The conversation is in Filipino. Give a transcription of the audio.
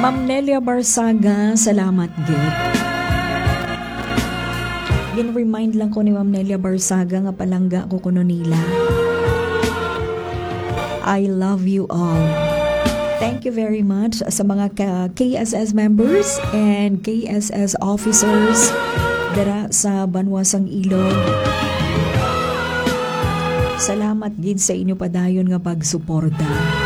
Ma'am Nelia Barsaga, salamat gid. Gin-remind lang ko ni Ma'am Nelia Barsaga nga palangga ko kuno nila. I love you all. Thank you very much sa mga KSS members and KSS officers dara sa Banwasang Ilog. Salamat gid sa inyo padayon nga pagsuporta.